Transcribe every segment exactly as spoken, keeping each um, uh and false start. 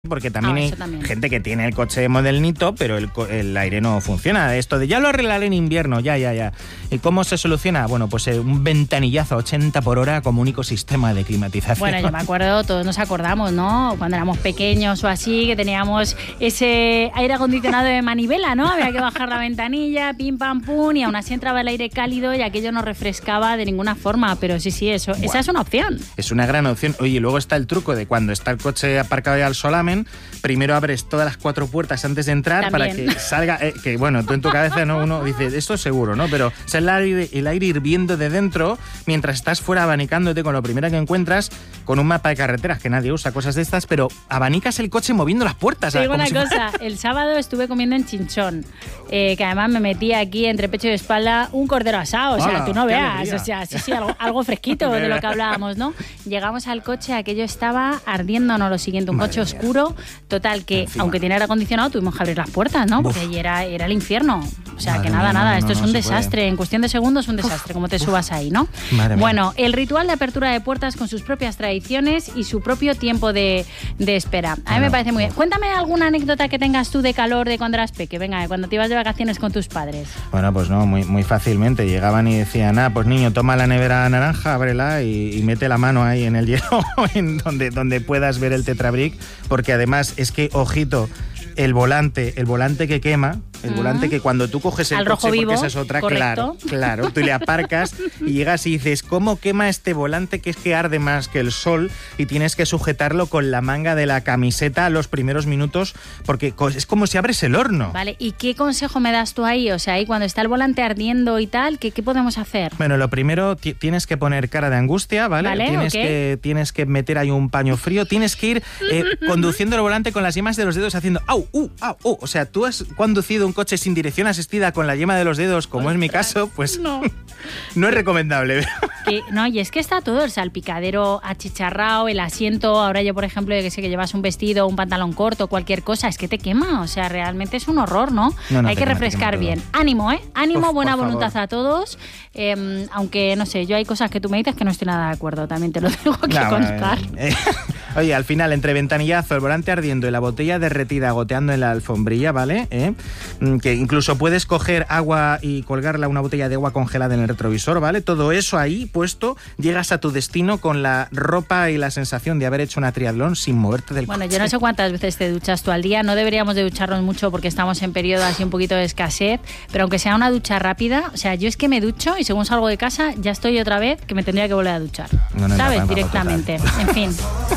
Porque también Ah, hay eso también. gente que tiene el coche modernito, pero el, co- el aire no funciona. Esto de ya lo arreglaré en invierno, ya, ya, ya. ¿Y cómo se soluciona? Bueno, pues eh, un ventanillazo a ochenta por hora como único sistema de climatización. Bueno, yo me acuerdo, todos nos acordamos, ¿no? Cuando éramos pequeños o así, que teníamos ese aire acondicionado de manivela, ¿no? Había que bajar la ventanilla, pim, pam, pum, y aún así entraba el aire cálido y aquello no refrescaba de ninguna forma. Pero sí, sí, eso, esa es una opción. Es una gran opción. Oye, y luego está el truco de cuando está el coche aparcado ya al solamen, primero abres todas las cuatro puertas antes de entrar También. para que salga, eh, que bueno, tú en tu cabeza no uno dice, esto es seguro, ¿no? Pero es el aire, el aire hirviendo de dentro mientras estás fuera abanicándote con lo primero que encuentras, con un mapa de carreteras que nadie usa, cosas de estas, pero abanicas el coche moviendo las puertas. Te digo como una si fuera- cosa, el sábado estuve comiendo en Chinchón, eh, que además me metí aquí entre pecho y espalda un cordero asado, o sea, ¡Hala, tú no qué veas, alegría! o sea, sí, sí, algo, algo fresquito de lo que hablábamos, ¿no? Llegamos al coche, aquello estaba ardiendo, no lo siguiente, un Madre coche mía. oscuro, total, que Encima. aunque tiene aire acondicionado tuvimos que abrir las puertas, ¿no? Porque Uf. allí era, era el infierno, o sea, Madre que nada, mía, no, nada, no, esto no, es no un se desastre, en cuestión de segundos un desastre, como te subas ahí, ¿no? Madre mía. Bueno, el ritual de apertura de puertas con sus propias tradiciones y su propio tiempo de, de espera. A mí Bueno, me parece muy bien. uf. Cuéntame alguna anécdota que tengas tú de calor de cuando eras peque. Venga, de cuando te ibas de vacaciones con tus padres. Bueno, pues no, muy, muy fácilmente. Llegaban y decían, ah, pues niño, toma la nevera naranja, ábrela y, y mete la mano ahí en el hielo, en donde, donde puedas ver el Tetrabric, porque además es que, ojito, el volante, el volante que quema, el Mm. volante que cuando tú coges el Al coche, rojo vivo, porque esa es otra, correcto. claro, claro, tú le aparcas y llegas y dices, ¿cómo quema este volante que es que arde más que el sol? Y tienes que sujetarlo con la manga de la camiseta los primeros minutos, porque co- es como si abres el horno. Vale, ¿y qué consejo me das tú ahí? O sea, ahí cuando está el volante ardiendo y tal, ¿qué, qué podemos hacer? Bueno, lo primero, ti- tienes que poner cara de angustia, ¿vale? Vale, tienes, ok. que, tienes que meter ahí un paño frío, tienes que ir eh, conduciendo el volante con las yemas de los dedos haciendo ¡au, uh, au, uh! O sea, tú has conducido un coche sin dirección asistida con la yema de los dedos, como es mi caso, pues No. no es recomendable. Que- no, y es que está todo, el salpicadero achicharrado, el asiento, ahora yo por ejemplo, yo que sé que llevas un vestido, un pantalón corto, cualquier cosa, es que te quema, o sea, realmente es un horror, ¿no? No, no, hay te que quema, te refrescar quema todo. bien. Ánimo, ¿eh? Ánimo, Uf, buena por voluntad favor. a todos, eh, aunque, no sé, yo hay cosas que tú me dices que no estoy nada de acuerdo, también te lo tengo que No, bueno, constar. eh, Oye, al final, entre ventanillazo, el volante ardiendo y la botella derretida goteando en la alfombrilla, ¿vale? ¿Eh? Mm, Que incluso puedes coger agua y colgarla, una botella de agua congelada en el retrovisor, ¿vale? Todo eso ahí puesto, llegas a tu destino con la ropa y la sensación de haber hecho una triatlón sin moverte del Bueno, coche. yo no sé cuántas veces te duchas tú al día, no deberíamos de ducharnos mucho porque estamos en periodo así un poquito de escasez, pero aunque sea una ducha rápida, o sea, yo es que me ducho y según salgo de casa ya estoy otra vez que me tendría que volver a duchar, No, no, ¿sabes? no, no, Directamente, en fin.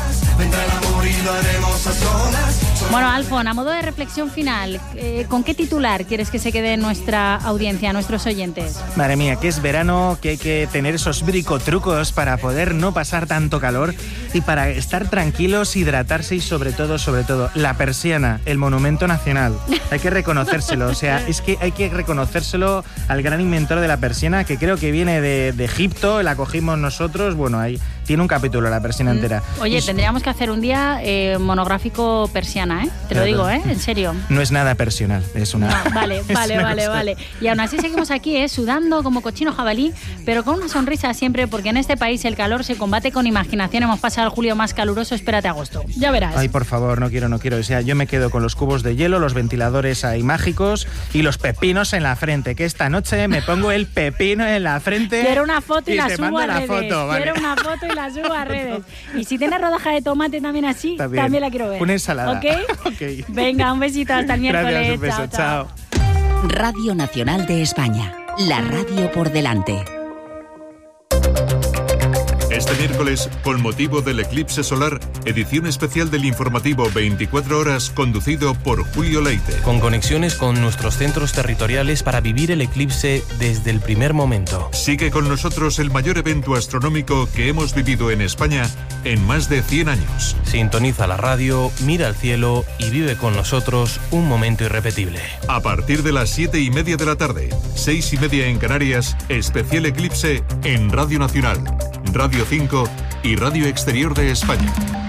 Bueno, Alfon, a modo de reflexión final, eh, ¿con qué titular quieres que se quede nuestra audiencia, nuestros oyentes? Madre mía, que es verano, que hay que tener esos bricotrucos para poder no pasar tanto calor y para estar tranquilos, hidratarse y sobre todo, sobre todo, la persiana, el monumento nacional. Hay que reconocérselo, o sea, es que hay que reconocérselo al gran inventor de la persiana, que creo que viene de, de Egipto, la cogimos nosotros, bueno, ahí tiene un capítulo la persiana entera. Oye, Y tendríamos que hacer un día eh, monográfico persiana, ¿eh? Te lo Claro. digo, ¿eh? En serio. no es nada personal, es una... No, vale, es vale, una vale, cosa- vale. Y aún así seguimos aquí, ¿eh? Sudando como cochino jabalí, pero con una sonrisa siempre, porque en este país el calor se combate con imaginación. Hemos pasado el julio más caluroso, espérate agosto. Ya verás. Ay, por favor, no quiero, no quiero. O sea, yo me quedo con los cubos de hielo, los ventiladores ahí mágicos y los pepinos en la frente, que esta noche me pongo el pepino en la frente. Quiero una foto y, y la te subo mando a la redes. foto, vale. Quiero una foto y la subo a redes. Y si tienes rodaja de tomate también así, también, También. la quiero ver. Una ensalada. ¿Ok? Ok. Venga, un besito, hasta el miércoles. Gracias, un beso, chao. chao. Radio Nacional de España. La radio por delante. Este miércoles, con motivo del eclipse solar, edición especial del informativo veinticuatro horas conducido por Julio Leite. Con conexiones con nuestros centros territoriales para vivir el eclipse desde el primer momento. Sigue con nosotros el mayor evento astronómico que hemos vivido en España en más de cien años. Sintoniza la radio, mira al cielo y vive con nosotros un momento irrepetible. A partir de las siete y media de la tarde, seis y media en Canarias, especial eclipse en Radio Nacional, Radio cinco y Radio Exterior de España.